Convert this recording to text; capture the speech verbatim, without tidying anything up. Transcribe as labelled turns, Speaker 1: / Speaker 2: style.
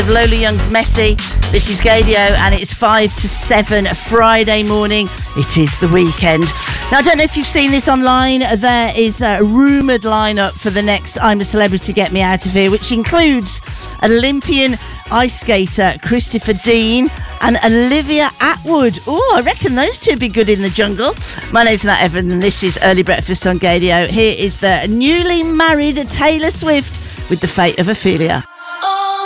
Speaker 1: Lola Young's Messy. This is Gadio and it's five to seven Friday morning. It is the weekend. Now, I don't know if you've seen this online. There is a rumoured lineup for the next I'm a Celebrity, Get Me Out of Here, which includes Olympian ice skater Christopher Dean and Olivia Atwood. Oh, I reckon those two would be good in the jungle. My name's Nat Evan and this is Early Breakfast on Gadio. Here is the newly married Taylor Swift with The Fate of Ophelia.